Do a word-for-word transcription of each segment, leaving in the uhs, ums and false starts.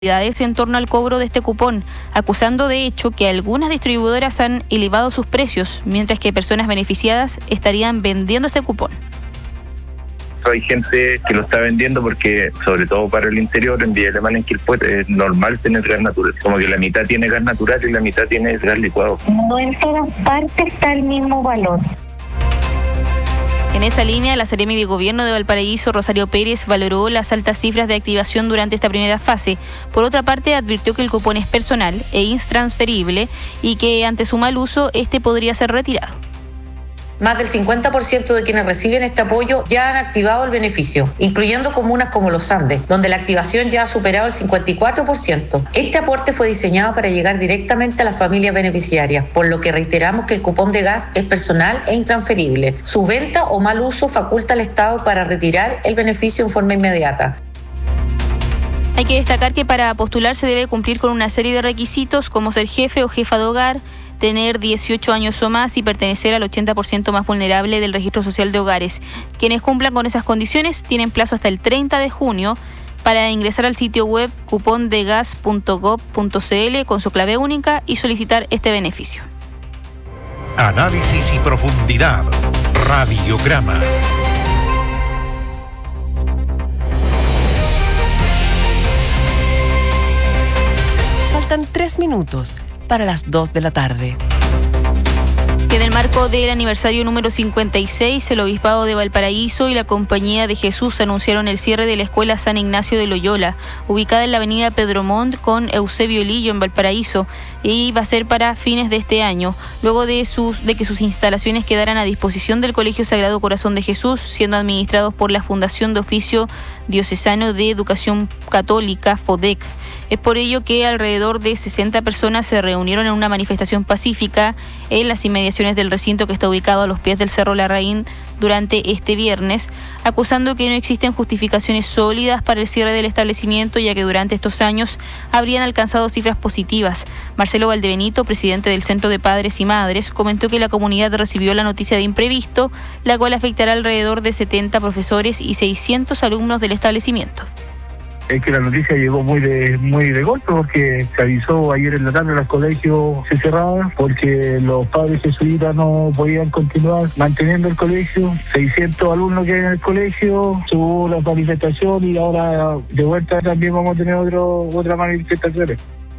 en torno al cobro de este cupón, acusando de hecho que algunas distribuidoras han elevado sus precios, mientras que personas beneficiadas estarían vendiendo este cupón. Hay gente que lo está vendiendo porque, sobre todo para el interior, en Villa Alemana, en Quilpué, es normal tener gas natural. Como que la mitad tiene gas natural y la mitad tiene gas licuado. No en todas partes está el mismo valor. En esa línea, la Seremi de Gobierno de Valparaíso, Rosario Pérez, valoró las altas cifras de activación durante esta primera fase. Por otra parte, advirtió que el cupón es personal e intransferible y que ante su mal uso, este podría ser retirado. Más del cincuenta por ciento de quienes reciben este apoyo ya han activado el beneficio, incluyendo comunas como Los Andes, donde la activación ya ha superado el cincuenta y cuatro por ciento. Este aporte fue diseñado para llegar directamente a las familias beneficiarias, por lo que reiteramos que el cupón de gas es personal e intransferible. Su venta o mal uso faculta al Estado para retirar el beneficio en forma inmediata. Hay que destacar que para postular se debe cumplir con una serie de requisitos como ser jefe o jefa de hogar, tener dieciocho años o más y pertenecer al ochenta por ciento más vulnerable del registro social de hogares. Quienes cumplan con esas condiciones tienen plazo hasta el treinta de junio para ingresar al sitio web cupondegas punto gob punto cl con su clave única y solicitar este beneficio. Análisis y profundidad. Radiograma. Faltan tres minutos para las dos de la tarde. En el marco del aniversario número cincuenta y seis, el Obispado de Valparaíso y la Compañía de Jesús anunciaron el cierre de la Escuela San Ignacio de Loyola, ubicada en la avenida Pedro Montt con Eusebio Lillo en Valparaíso, y va a ser para fines de este año, luego de, sus, de que sus instalaciones quedaran a disposición del Colegio Sagrado Corazón de Jesús, siendo administrados por la Fundación de Oficio Diocesano de Educación Católica, FODEC. Es por ello que alrededor de sesenta personas se reunieron en una manifestación pacífica en las inmediaciones del recinto que está ubicado a los pies del Cerro Larraín durante este viernes, acusando que no existen justificaciones sólidas para el cierre del establecimiento, ya que durante estos años habrían alcanzado cifras positivas. Marcelo Valdebenito, presidente del Centro de Padres y Madres, comentó que la comunidad recibió la noticia de imprevisto, la cual afectará alrededor de setenta profesores y seiscientos alumnos del establecimiento. Es que la noticia llegó muy de muy de golpe porque se avisó ayer en la tarde los colegios se cerraban porque los padres jesuitas no podían continuar manteniendo el colegio. seiscientos alumnos que hay en el colegio, tuvo la manifestación y ahora de vuelta también vamos a tener otro, otra manifestación.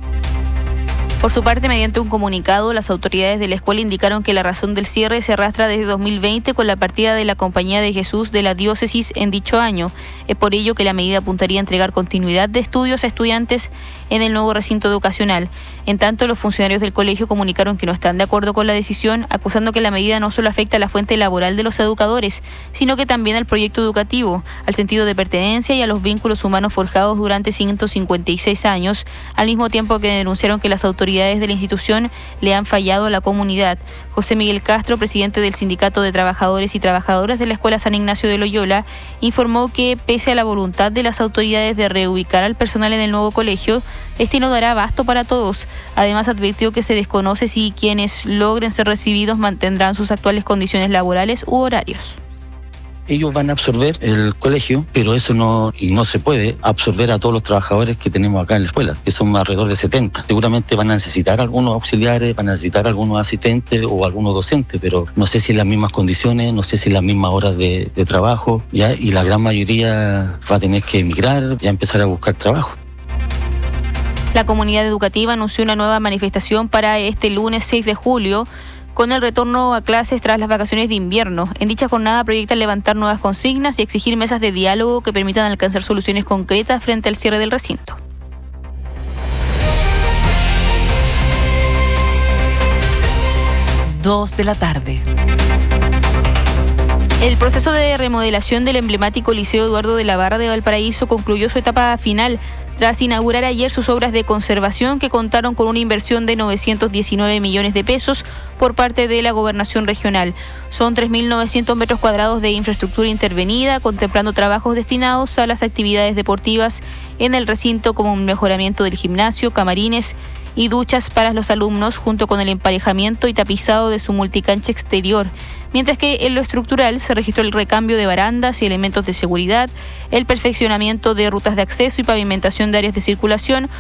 Por su parte, mediante un comunicado, las autoridades de la escuela indicaron que la razón del cierre se arrastra desde dos mil veinte con la partida de la Compañía de Jesús de la diócesis en dicho año. Es por ello que la medida apuntaría a entregar continuidad de estudios a estudiantes en el nuevo recinto educacional. En tanto, los funcionarios del colegio comunicaron que no están de acuerdo con la decisión, acusando que la medida no solo afecta a la fuente laboral de los educadores, sino que también al proyecto educativo, al sentido de pertenencia y a los vínculos humanos forjados durante ciento cincuenta y seis años, al mismo tiempo que denunciaron que las autoridades de la institución le han fallado a la comunidad. José Miguel Castro, presidente del Sindicato de Trabajadores y Trabajadoras de la Escuela San Ignacio de Loyola, informó que pese a la voluntad de las autoridades de reubicar al personal en el nuevo colegio, este no dará abasto para todos. Además, advirtió que se desconoce si quienes logren ser recibidos mantendrán sus actuales condiciones laborales u horarios. Ellos van a absorber el colegio, pero eso no, y no se puede absorber a todos los trabajadores que tenemos acá en la escuela, que son alrededor de setenta. Seguramente van a necesitar algunos auxiliares, van a necesitar algunos asistentes o algunos docentes, pero no sé si en las mismas condiciones, no sé si en las mismas horas de, de trabajo, ya, y la gran mayoría va a tener que emigrar, ya empezar a buscar trabajo. La comunidad educativa anunció una nueva manifestación para este lunes seis de julio, con el retorno a clases tras las vacaciones de invierno. En dicha jornada proyectan levantar nuevas consignas y exigir mesas de diálogo que permitan alcanzar soluciones concretas frente al cierre del recinto. Dos de la tarde. El proceso de remodelación del emblemático Liceo Eduardo de la Barra de Valparaíso concluyó su etapa final tras inaugurar ayer sus obras de conservación que contaron con una inversión de novecientos diecinueve millones de pesos por parte de la Gobernación Regional. Son tres mil novecientos metros cuadrados de infraestructura intervenida, contemplando trabajos destinados a las actividades deportivas en el recinto como un mejoramiento del gimnasio, camarines y duchas para los alumnos, junto con el emparejamiento y tapizado de su multicancha exterior. Mientras que en lo estructural se registró el recambio de barandas y elementos de seguridad, el perfeccionamiento de rutas de acceso y pavimentación de áreas de circulación,